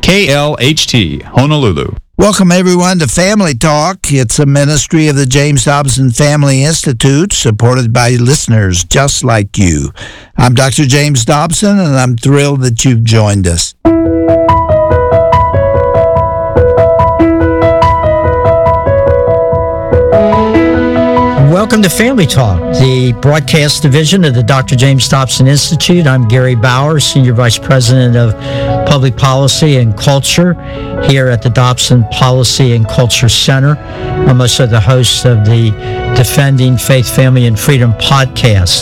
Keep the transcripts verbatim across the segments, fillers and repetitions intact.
K L H T, Honolulu. Welcome, everyone, to Family Talk. It's a ministry of the James Dobson Family Institute, supported by listeners just like you. I'm Doctor James Dobson, and I'm thrilled that you've joined us. Welcome to Family Talk, the broadcast division of the Doctor James Dobson Institute. I'm Gary Bauer, Senior Vice President of Public Policy and Culture here at the Dobson Policy and Culture Center. I'm also the host of the Defending Faith, Family, and Freedom podcast.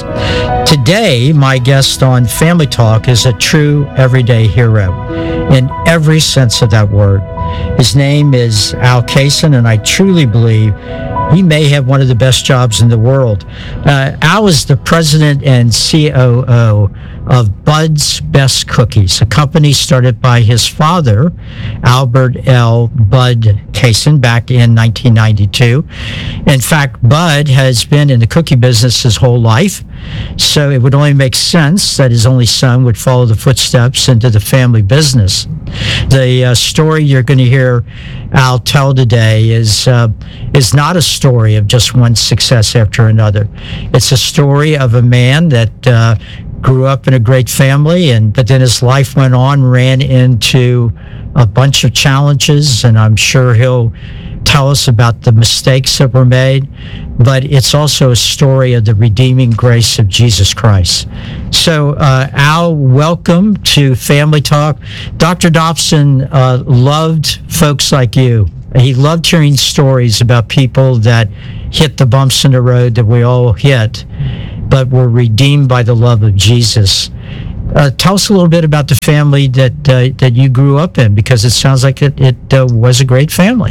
Today, my guest on Family Talk is a true everyday hero in every sense of that word. His name is Al Kaysen, and I truly believe he may have one of the best jobs in the world. Uh, Al is the president and C O O of Bud's Best Cookies, a company started by his father, Albert L. Bud Kaysen, back in nineteen ninety-two. In fact, Bud has been in the cookie business his whole life, so it would only make sense that his only son would follow the footsteps into the family business. The uh, story you're going to hear Al tell today is uh, is not a story of just one success after another. It's a story of a man that uh, grew up in a great family, and but then his life went on, ran into a bunch of challenges, and I'm sure he'll tell us about the mistakes that were made, but it's also a story of the redeeming grace of Jesus Christ. So, uh, Al, welcome to Family Talk. Doctor Dobson uh, loved folks like you. He loved hearing stories about people that hit the bumps in the road that we all hit, but were redeemed by the love of Jesus. Uh, tell us a little bit about the family that uh, that you grew up in, because it sounds like it, it uh, was a great family.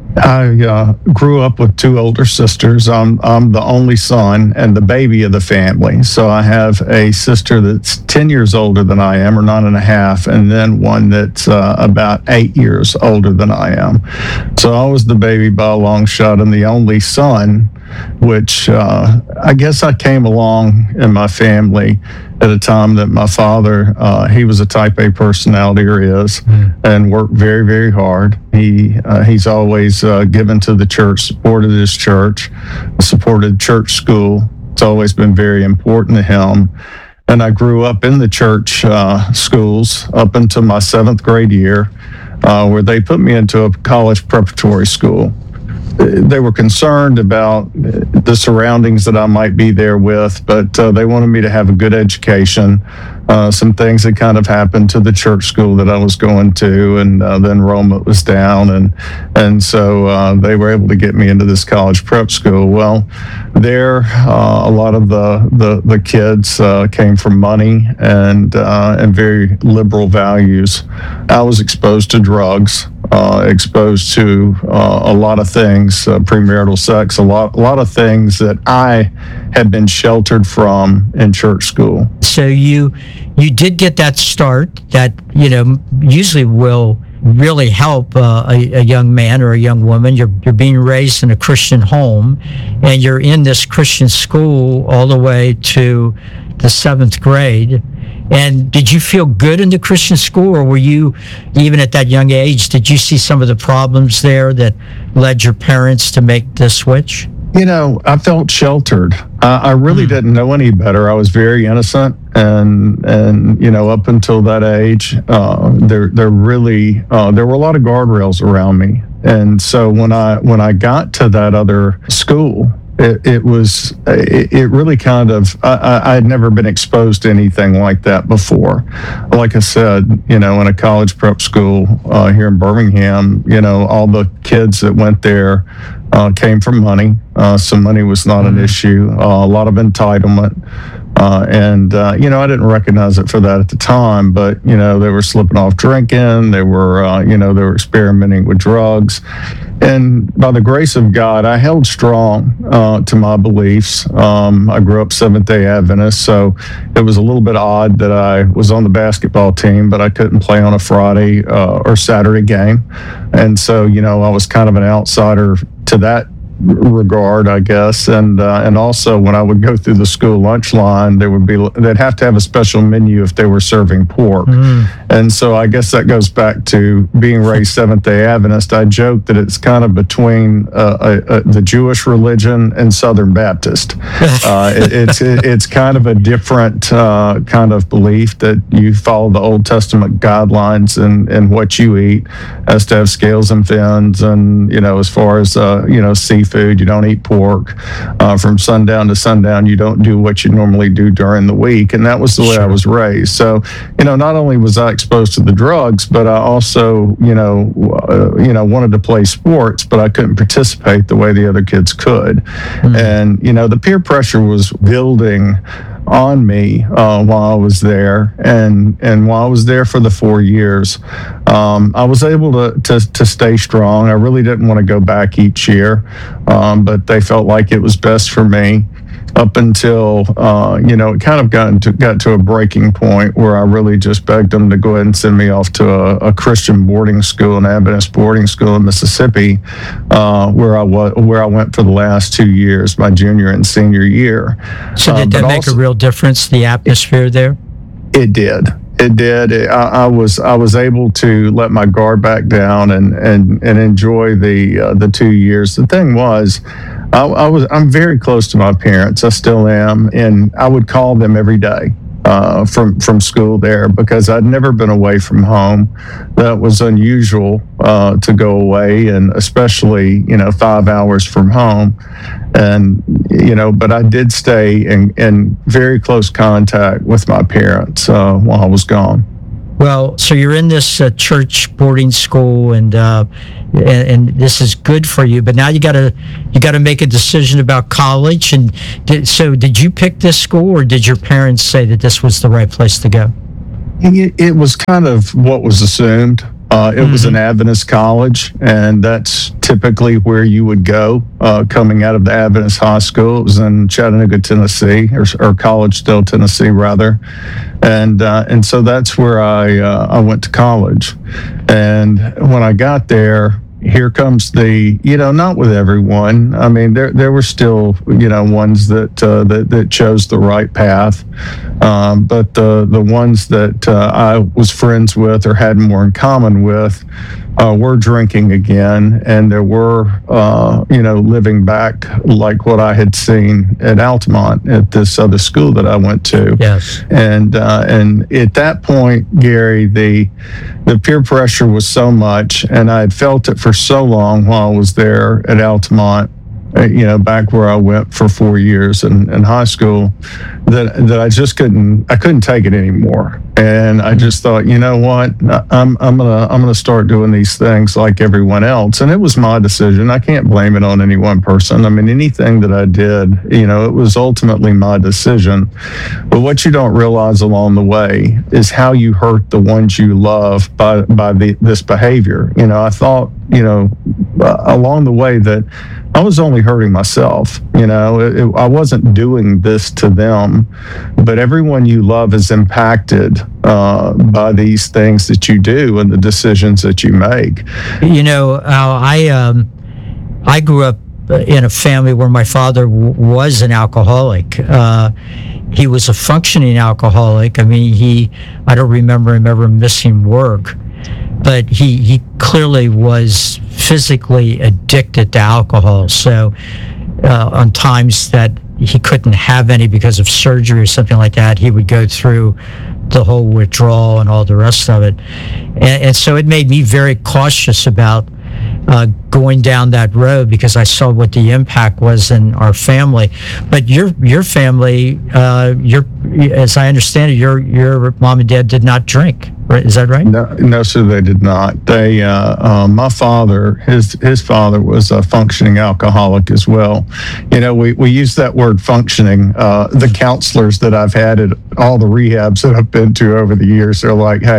I uh, grew up with two older sisters. I'm, I'm the only son and the baby of the family. So I have a sister that's ten years older than I am, or nine and a half, and then one that's uh, about eight years older than I am. So I was the baby by a long shot and the only son, which uh, I guess I came along in my family at a time that my father, uh, he was a type A personality, or is, mm. and worked very, very hard. He uh, he's always uh, given to the church, supported his church, supported church school. It's always been very important to him. And I grew up in the church uh, schools up until my seventh grade year, uh, where they put me into a college preparatory school. They were concerned about the surroundings that I might be there with, but uh, they wanted me to have a good education. Uh, some things that kind of happened to the church school that I was going to, and uh, the enrollment was down, and and so uh, they were able to get me into this college prep school. Well, there, uh, a lot of the the, the kids uh, came from money and uh, and very liberal values. I was exposed to drugs. Uh, exposed to uh, a lot of things, uh, premarital sex, a lot, a lot of things that I had been sheltered from in church school. So you, you did get that start that, you know, usually will really help uh, a, a young man or a young woman. You're you're being raised in a Christian home, and you're in this Christian school all the way to the seventh grade. And did you feel good in the Christian school, or were you, even at that young age, did you see some of the problems there that led your parents to make the switch? You know, I felt sheltered. Uh, I really mm. didn't know any better. I was very innocent, and and you know, up until that age, uh, there there really uh, there were a lot of guardrails around me. And so when I when I got to that other school, It, it was, it, it really kind of, I, I had never been exposed to anything like that before. Like I said, you know, in a college prep school uh, here in Birmingham, you know, all the kids that went there uh, came from money. Uh, so money was not an issue, uh, a lot of entitlement. Uh, and, uh, you know, I didn't recognize it for that at the time, but, you know, they were slipping off drinking. They were, uh, you know, they were experimenting with drugs. And by the grace of God, I held strong uh, to my beliefs. Um, I grew up Seventh-day Adventist, so it was a little bit odd that I was on the basketball team, but I couldn't play on a Friday uh, or Saturday game. And so, you know, I was kind of an outsider to that regard, I guess. And uh, and also when I would go through the school lunch line, there would be they'd have to have a special menu if they were serving pork. Mm. And so I guess that goes back to being raised Seventh-day Adventist. I joke that it's kind of between uh, uh, the Jewish religion and Southern Baptist. Uh, it, it's it, it's kind of a different uh, kind of belief that you follow the Old Testament guidelines and and what you eat has to have scales and fins, and you know as far as uh, you know seafood, you don't eat pork uh, from sundown to sundown. You don't do what you normally do during the week, and that was the way sure. I was raised. So you know not only was I exposed to the drugs, but I also, you know, uh, you know, wanted to play sports, but I couldn't participate the way the other kids could. Mm-hmm. And, you know, the peer pressure was building on me uh, while I was there. And, and while I was there for the four years, um, I was able to, to, to stay strong. I really didn't want to go back each year, um, but they felt like it was best for me. Up until, uh, you know, it kind of got, into, got to a breaking point where I really just begged them to go ahead and send me off to a, a Christian boarding school, an Adventist boarding school in Mississippi, uh, where I was, where I went for the last two years, my junior and senior year. So did that uh, make also, a real difference, the atmosphere there? It did. It did. It, I, I was I was able to let my guard back down and and and enjoy the uh, the two years. The thing was, I, I was I'm very close to my parents. I still am, and I would call them every day uh, from from school there because I'd never been away from home. That was unusual uh, to go away, and especially you know five hours from home. And, you know, but I did stay in, in very close contact with my parents uh, while I was gone. Well, so you're in this uh, church boarding school, and, uh, and and this is good for you. But now you got to you got to make a decision about college. And did, so, did you pick this school, or did your parents say that this was the right place to go? It, it was kind of what was assumed. Uh, it mm-hmm. was an Adventist college, and that's typically where you would go uh, coming out of the Adventist high school. It was in Chattanooga, Tennessee, or, or Collegedale, Tennessee, rather. And uh, and so that's where I uh, I went to college. And when I got there, here comes the, you know, not with everyone. I mean, there there were still, you know, ones that uh, that, that chose the right path. Um, but the, the ones that uh, I was friends with or had more in common with uh, were drinking again. And there were, uh, you know, living back like what I had seen at Altamont at this other school that I went to. Yes. And uh, and at that point, Gary, the the peer pressure was so much, and I had felt it for so long while I was there at Altamont, you know, back where I went for four years in, in high school, that that I just couldn't I couldn't take it anymore. And I just thought, you know what, I'm I'm gonna I'm gonna start doing these things like everyone else. And it was my decision. I can't blame it on any one person. I mean, anything that I did, you know, it was ultimately my decision. But what you don't realize along the way is how you hurt the ones you love by by the, this behavior. You know, I thought, you know, uh, along the way that I was only hurting myself. You know, it, it, I wasn't doing this to them, but everyone you love is impacted uh, by these things that you do and the decisions that you make. You know, Al, I um, I grew up in a family where my father w- was an alcoholic. Uh, he was a functioning alcoholic. I mean, he I don't remember him ever missing work. But he, he clearly was physically addicted to alcohol. So uh, on times that he couldn't have any because of surgery or something like that, he would go through the whole withdrawal and all the rest of it. And, and so it made me very cautious about uh, going down that road because I saw what the impact was in our family. But your your family, uh, your as I understand it, your your mom and dad did not drink. Right? Is that right? No, no, sir, they did not. They, uh, um, my father, his his father was a functioning alcoholic as well. You know, we, we use that word functioning. Uh, the counselors that I've had at all the rehabs that I've been to over the years, they're like, hey,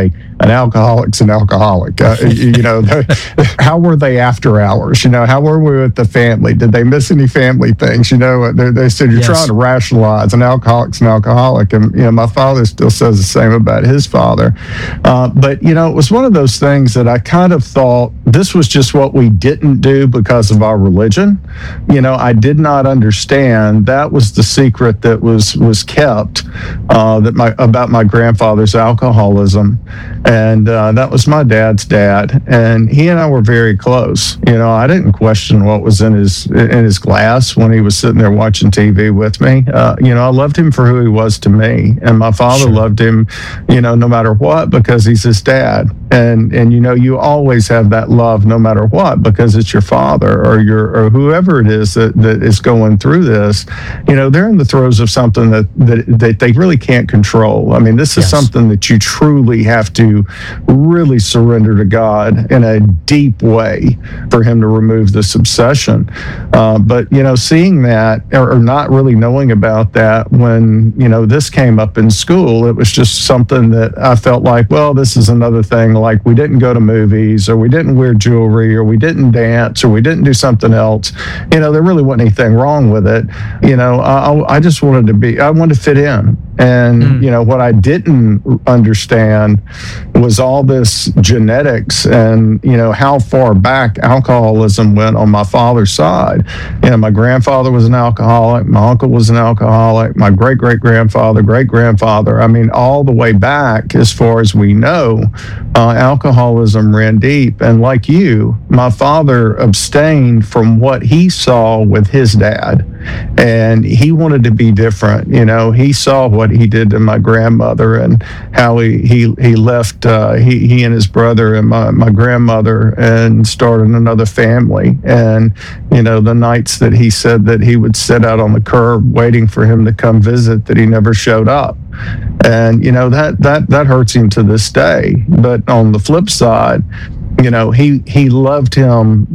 an alcoholic's an alcoholic. Uh, you, you know, the, how were they after hours? You know, how were we with the family? Did they miss any family things? You know, they, they said you're yes. trying to rationalize an alcoholic's an alcoholic. And, you know, my father still says the same about his father. Uh, but, you know, it was one of those things that I kind of thought this was just what we didn't do because of our religion. You know, I did not understand that was the secret that was was kept uh, that my about my grandfather's alcoholism, and uh, that was my dad's dad, and he and I were very close. You know, I didn't question what was in his in his glass when he was sitting there watching T V with me. Uh, you know, I loved him for who he was to me, and my father sure. loved him, you know, no matter what, because he's his dad. And and you know, you always have that love no matter what, because it's your father or your or whoever it is that, that is going through this. You know, they're in the throes of something that that, that they really can't control. I mean, this is yes. something that you truly have to really surrender to God in a deep way for him to remove this obsession. Uh, but, you know, seeing that or, or not really knowing about that when, you know, this came up in school, it was just something that I felt like, well, this is another thing. Like we didn't go to movies or we didn't wear jewelry or we didn't dance or we didn't do something else. You know, there really wasn't anything wrong with it. You know, I, I just wanted to be, I wanted to fit in. And, mm. you know, what I didn't understand was all this genetics and, you know, how far back alcoholism went on my father's side. You know, my grandfather was an alcoholic. My uncle was an alcoholic. My great-great-grandfather, great-grandfather. I mean, all the way back, as far as we know, uh, alcoholism ran deep. And like you, my father abstained from what he saw with his dad. And he wanted to be different. You know, he saw what he did to my grandmother and how he he, he left uh, he, he and his brother and my, my grandmother and started another family. And, you know, the nights that he said that he would sit out on the curb waiting for him to come visit, that he never showed up. And, you know, that that that hurts him to this day. But on the flip side, you know, he he loved him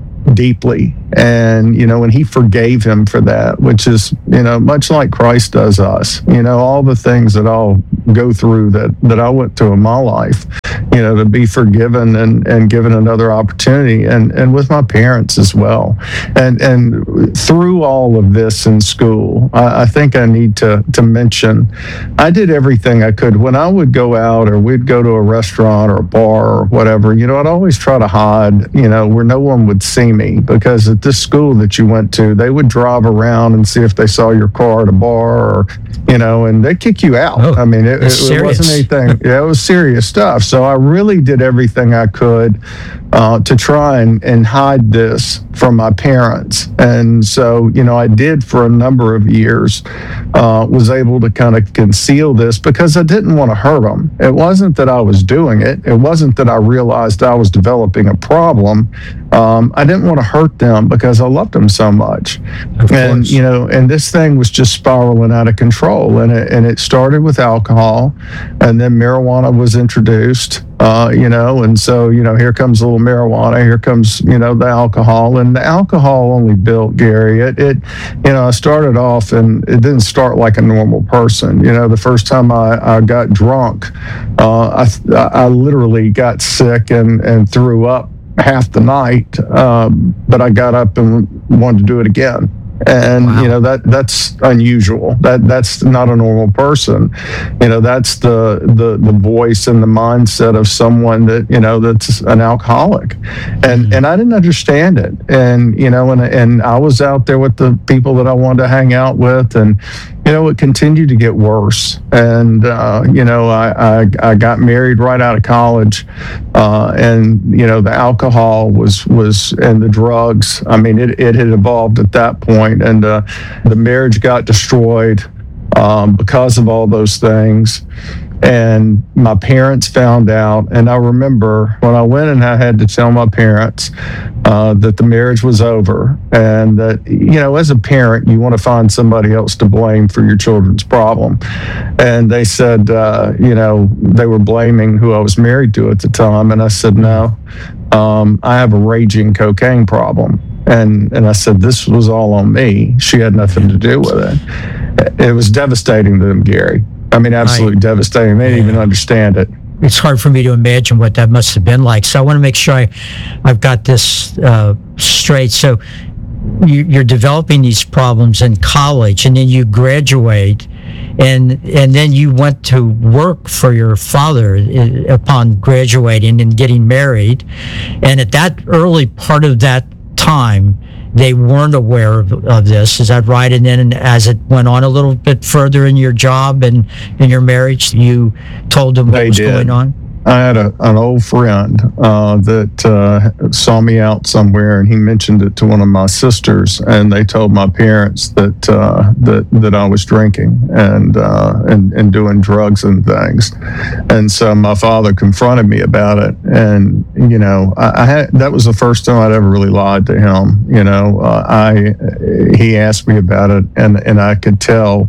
deeply, and you know, and he forgave him for that, which is, you know, much like Christ does us. You know, all the things that I'll go through that that I went through in my life, you know, to be forgiven and and given another opportunity, and and with my parents as well. And and through all of this in school, I, I think I need to to mention, I did everything I could. When I would go out or we'd go to a restaurant or a bar or whatever, you know, I'd always try to hide, you know, where no one would see me, because at this school that you went to, they would drive around and see if they saw your car at a bar, or, you know, and they'd kick you out. Oh, I mean, it, it, it wasn't anything. Yeah, it was serious stuff. So I really did everything I could uh, to try and, and hide this from my parents. And so, you know, I did for a number of years, uh, was able to kind of conceal this because I didn't want to hurt them. It wasn't that I was doing it. It wasn't that I realized I was developing a problem. Um, I didn't want to hurt them because I loved them so much. Of and, course. you know, and this thing was just spiraling out of control. And it, and it started with alcohol, and then marijuana was introduced. Uh, you know, and so, you know, here comes a little marijuana, here comes, you know, the alcohol, and the alcohol only built, Gary. It, it, you know, I started off and it didn't start like a normal person. You know, the first time I, I got drunk, uh, I, I literally got sick and, and threw up half the night, um, but I got up and wanted to do it again. And, wow. you know, that that's unusual. That that's not a normal person. You know, that's the, the, the voice and the mindset of someone that, you know, that's an alcoholic. And mm-hmm. and I didn't understand it. And, you know, and and I was out there with the people that I wanted to hang out with, and, you know, it continued to get worse. And, uh, you know, I, I, I got married right out of college. Uh, and, you know, the alcohol was, was and the drugs, I mean, it, it had evolved at that point. And uh, the marriage got destroyed um, because of all those things. And my parents found out. And I remember when I went and I had to tell my parents uh, that the marriage was over, and that, you know, as a parent, you want to find somebody else to blame for your children's problem. And they said, uh, you know, they were blaming who I was married to at the time. And I said, no, um, I have a raging cocaine problem. And and I said, this was all on me. She had nothing to do with it. It was devastating to them, Gary. I mean, absolutely I, devastating. They didn't yeah. even understand it. it's hard for me to imagine what that must have been like. So I want to make sure I, I've got this uh, straight. So you, you're developing these problems in college, and then you graduate, and and then you went to work for your father upon graduating and getting married. And at that early part of that time, they weren't aware of, of this. Is that right? And then as it went on a little bit further in your job and in your marriage, you told them what They was did. going on? I had a, an old friend uh, that uh, saw me out somewhere, and he mentioned it to one of my sisters, and they told my parents that uh, that that I was drinking and, uh, and and doing drugs and things. And so my father confronted me about it, and you know, I, I had that was the first time I'd ever really lied to him. You know, uh, I he asked me about it, and and I could tell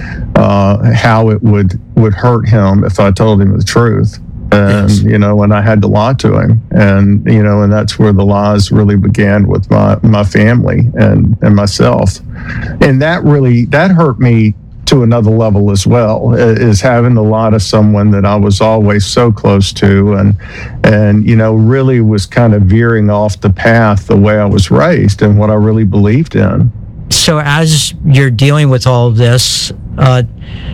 uh, how it would would hurt him if I told him the truth. And, Yes. you know, and I had to lie to him. And, you know, and that's where the lies really began with my, my family and, and myself. And that really, that hurt me to another level as well, is having to lie to someone that I was always so close to and, and, you know, really was kind of veering off the path the way I was raised and what I really believed in. So as you're dealing with all of this, uh,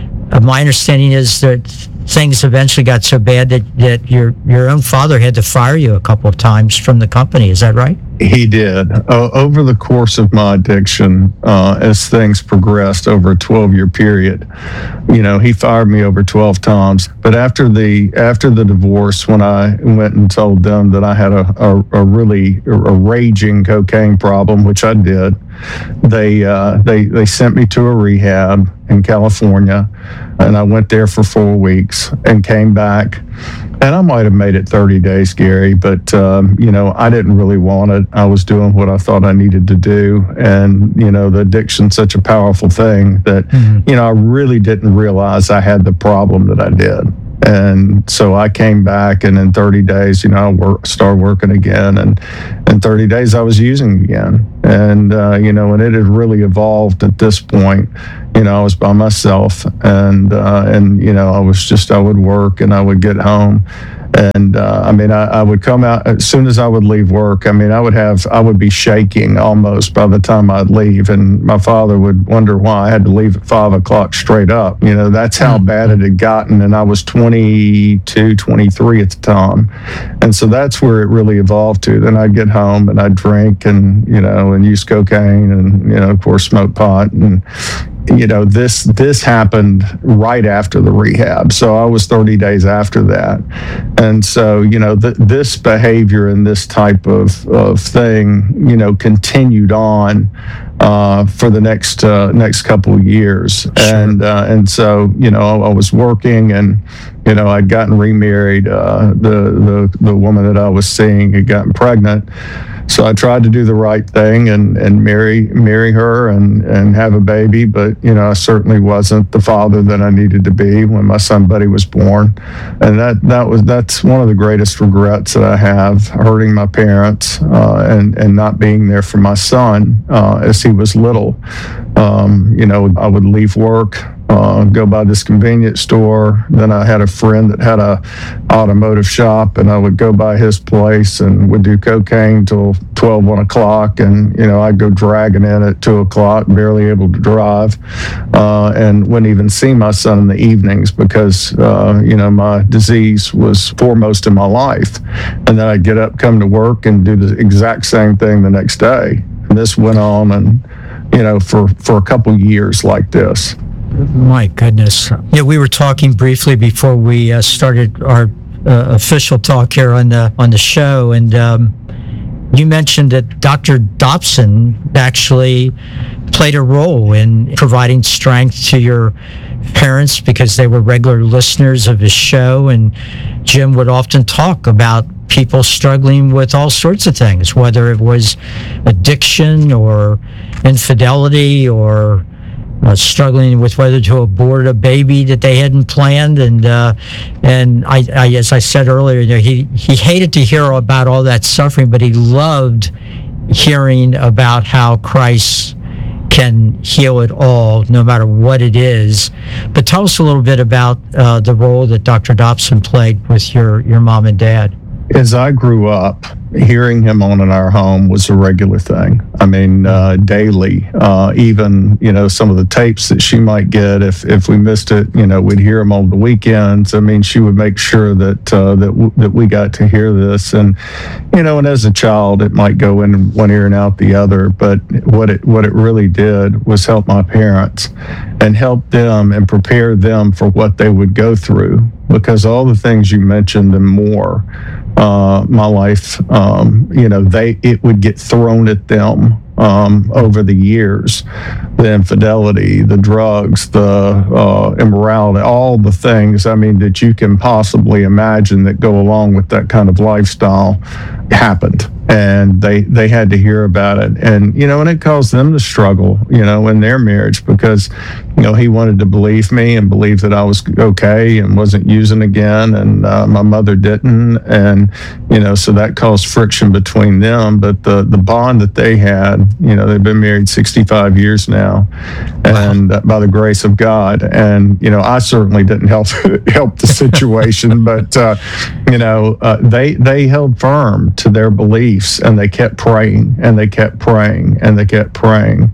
my understanding is that things eventually got so bad that, that your your own father had to fire you a couple of times from the company. Is that right? He did. Uh, over the course of my addiction, uh, as things progressed over a twelve-year period, you know, he fired me over twelve times. But after the after the divorce, when I went and told them that I had a, a, a really a raging cocaine problem, which I did, they uh, they they sent me to a rehab in California, and I went there for four weeks and came back. And I might have made it thirty days, Gary, but, um, you know, I didn't really want it. I was doing what I thought I needed to do. And, you know, the addiction's such a powerful thing that, mm-hmm. you know, I really didn't realize I had the problem that I did. And so I came back, and in thirty days, you know, I work, started working again. And in thirty days, I was using again. And, uh, you know, and it had really evolved at this point. You know, I was by myself, and, uh, and you know, I was just, I would work and I would get home. And uh, I mean, I, I would come out as soon as I would leave work. I mean, I would have, I would be shaking almost by the time I'd leave. And my father would wonder why I had to leave at five o'clock straight up. You know, that's how bad it had gotten. And I was twenty-two, twenty-three at the time. And so that's where it really evolved to. Then I'd get home and I'd drink and, you know, and use cocaine and, you know, of course, smoke pot. And, you know, this this happened right after the rehab. So I was thirty days after that. And so, you know, th- this behavior and this type of, of thing, you know, continued on uh, for the next uh, next couple of years. Sure. And uh, and so, you know, I was working, and, you know, I'd gotten remarried. Uh, the, the, the woman that I was seeing had gotten pregnant. So I tried to do the right thing and, and marry marry her and, and have a baby, but, you know, I certainly wasn't the father that I needed to be when my son Buddy was born. And that, that was that's one of the greatest regrets that I have, hurting my parents uh, and, and not being there for my son uh, as he was little. Um, you know, I would leave work, Uh, go by this convenience store. Then I had a friend that had a automotive shop, and I would go by his place and would do cocaine till twelve, one o'clock. And, you know, I'd go dragging in at two o'clock, barely able to drive, uh, and wouldn't even see my son in the evenings because, uh, you know, my disease was foremost in my life. And then I'd get up, come to work, and do the exact same thing the next day. And this went on, and, you know, for, for a couple years like this. My goodness. Yeah, we were talking briefly before we uh, started our uh, official talk here on the on the show, and um, you mentioned that Doctor Dobson actually played a role in providing strength to your parents because they were regular listeners of his show, and Jim would often talk about people struggling with all sorts of things, whether it was addiction or infidelity or Uh, struggling with whether to abort a baby that they hadn't planned, and uh, and I, I, as I said earlier, you know, he he hated to hear about all that suffering, but he loved hearing about how Christ can heal it all, no matter what it is. But tell us a little bit about uh, the role that Doctor Dobson played with your, your mom and dad. As I grew up, hearing him on in our home was a regular thing. I mean, uh, daily, uh, even, you know, some of the tapes that she might get, if, if we missed it, you know, we'd hear them on the weekends. I mean, she would make sure that, uh, that, w- that we got to hear this. And, you know, and as a child, it might go in one ear and out the other. But what it, what it really did was help my parents and help them and prepare them for what they would go through. Because all the things you mentioned and more, uh, my life, um, you know, they it would get thrown at them um, over the years. The infidelity, the drugs, the uh, immorality, all the things, I mean, that you can possibly imagine that go along with that kind of lifestyle happened. And they, they had to hear about it. And, you know, and it caused them to struggle, you know, in their marriage because, you know, he wanted to believe me and believe that I was okay and wasn't using again. And uh, my mother didn't. And, you know, so that caused friction between them. But the, the bond that they had, you know, they've been married sixty-five years now. And uh, by the grace of God. And, you know, I certainly didn't help help the situation. But, uh, you know, uh, they, they held firm to their beliefs. And they kept praying, and they kept praying, and they kept praying,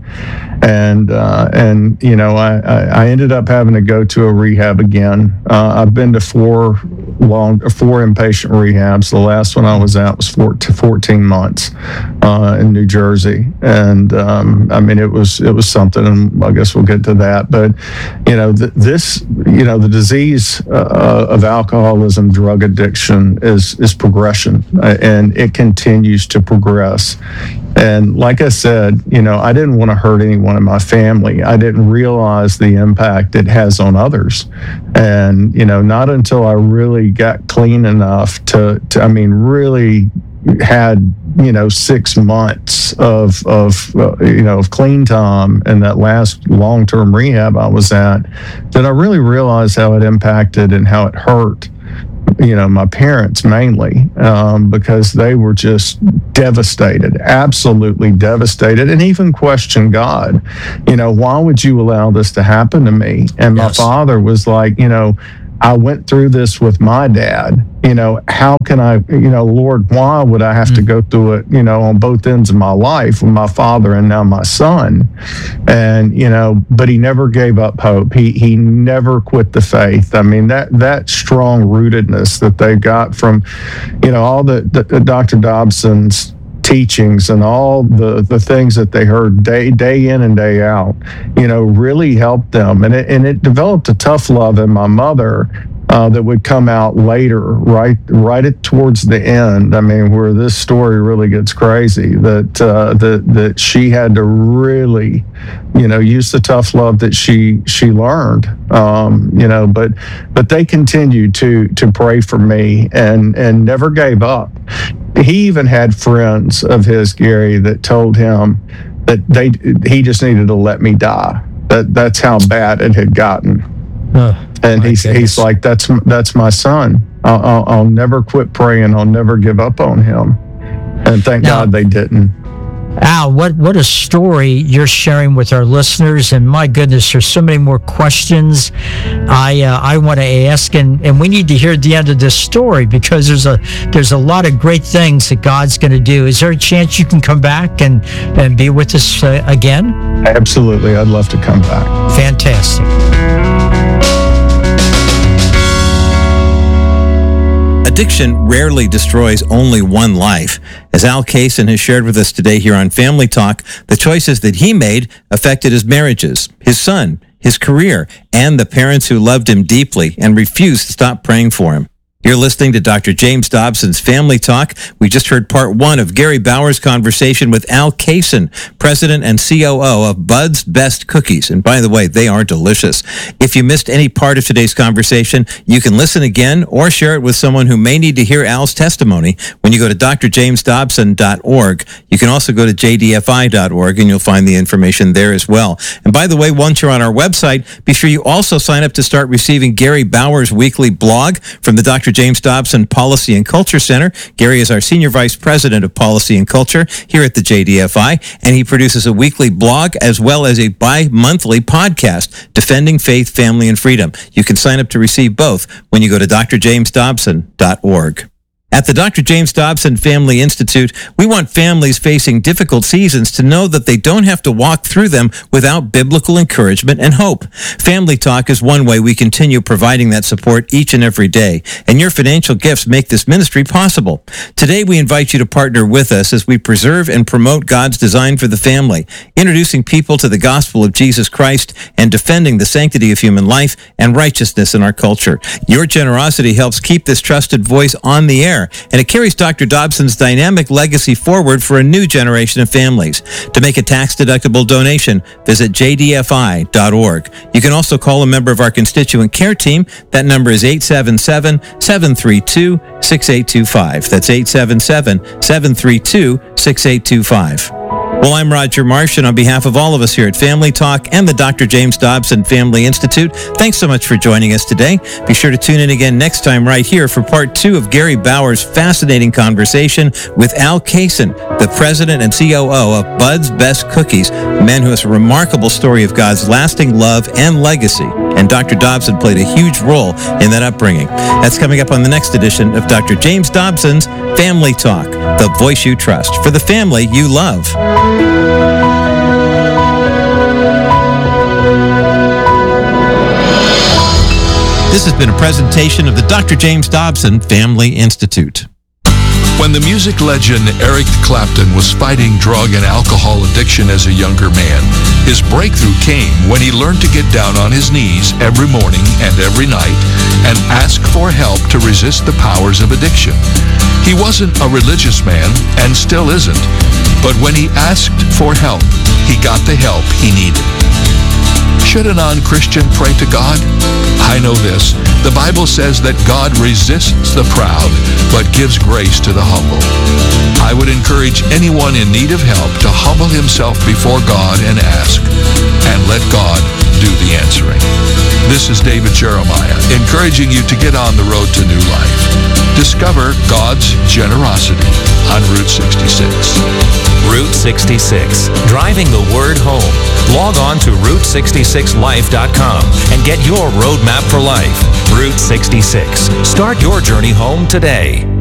and uh, and you know, I, I ended up having to go to a rehab again. Uh, I've been to four long, four inpatient rehabs. The last one I was at was four to fourteen months uh, in New Jersey, and um, I mean, it was it was something. And I guess we'll get to that. But you know, th- this, you know, the disease uh, of alcoholism, drug addiction is is progression, uh, and it continues to progress. And like I said, you know, I didn't want to hurt anyone in my family. I didn't realize the impact it has on others. And, you know, not until I really got clean enough to, to I mean, really had, you know, six months of, of uh, you know, of clean time in that last long-term rehab I was at, that I really realized how it impacted and how it hurt, you know, my parents mainly, um, because they were just devastated, absolutely devastated, and even questioned God. You know, why would you allow this to happen to me? And my Yes. father was like, you know, I went through this with my dad. You know, how can I, you know, Lord, why would I have mm. to go through it, you know, on both ends of my life with my father and now my son? And, you know, but he never gave up hope. He he never quit the faith. I mean, that that strong rootedness that they got from, you know, all the, the, the Doctor Dobson's teachings and all the, the things that they heard day day in and day out, you know, really helped them. And it, and it developed a tough love in my mother uh, that would come out later, right right at towards the end. I mean, where this story really gets crazy, that uh, that that she had to really, you know, use the tough love that she she learned. Um, you know, but but they continued to to pray for me and and never gave up. He even had friends of his, Gary, that told him that they he just needed to let me die. That that's how bad it had gotten. Oh, and he's goodness. he's like, that's that's my son. I'll, I'll, I'll never quit praying. I'll never give up on him. And thank now, God they didn't. Al, what, what a story you're sharing with our listeners. And my goodness, there's so many more questions I uh, I want to ask. And, and we need to hear the end of this story because there's a there's a lot of great things that God's going to do. Is there a chance you can come back and, and be with us uh, again? Absolutely. I'd love to come back. Fantastic. Addiction rarely destroys only one life. As Al Kaysen has shared with us today here on Family Talk, the choices that he made affected his marriages, his son, his career, and the parents who loved him deeply and refused to stop praying for him. You're listening to Doctor James Dobson's Family Talk. We just heard part one of Gary Bauer's conversation with Al Kaysen, president and C O O of Bud's Best Cookies. And by the way, they are delicious. If you missed any part of today's conversation, you can listen again or share it with someone who may need to hear Al's testimony when you go to d r james dobson dot org. You can also go to j d f i dot org and you'll find the information there as well. And by the way, once you're on our website, be sure you also sign up to start receiving Gary Bauer's weekly blog from the Doctor James Dobson Policy and Culture Center. Gary is our Senior Vice President of Policy and Culture here at the J D F I, and he produces a weekly blog as well as a bi-monthly podcast, Defending Faith, Family, and Freedom. You can sign up to receive both when you go to d r james dobson dot org. At the Doctor James Dobson Family Institute, we want families facing difficult seasons to know that they don't have to walk through them without biblical encouragement and hope. Family Talk is one way we continue providing that support each and every day, and your financial gifts make this ministry possible. Today, we invite you to partner with us as we preserve and promote God's design for the family, introducing people to the gospel of Jesus Christ and defending the sanctity of human life and righteousness in our culture. Your generosity helps keep this trusted voice on the air, and it carries Doctor Dobson's dynamic legacy forward for a new generation of families. To make a tax-deductible donation, visit j d f i dot org. You can also call a member of our constituent care team. That number is eight seven seven, seven three two, six eight two five. That's eight seven seven, seven three two, six eight two five. Well, I'm Roger Marsh, and on behalf of all of us here at Family Talk and the Doctor James Dobson Family Institute, thanks so much for joining us today. Be sure to tune in again next time right here for part two of Gary Bauer's fascinating conversation with Al Kaysen, the president and C O O of Bud's Best Cookies, a man who has a remarkable story of God's lasting love and legacy. And Doctor Dobson played a huge role in that upbringing. That's coming up on the next edition of Doctor James Dobson's Family Talk, the voice you trust for the family you love. This has been a presentation of the Doctor James Dobson Family Institute. When the music legend Eric Clapton was fighting drug and alcohol addiction as a younger man, his breakthrough came when he learned to get down on his knees every morning and every night and ask for help to resist the powers of addiction. He wasn't a religious man and still isn't, but when he asked for help, he got the help he needed. Should a non-Christian pray to God? I know this. The Bible says that God resists the proud, but gives grace to the humble. I would encourage anyone in need of help to humble himself before God and ask, and let God do the answering. This is David Jeremiah, encouraging you to get on the road to new life. Discover God's generosity on Route sixty-six. Route sixty-six, driving the word home. Log on to route sixty-six life dot com and get your roadmap for life. Route sixty-six. Start your journey home today.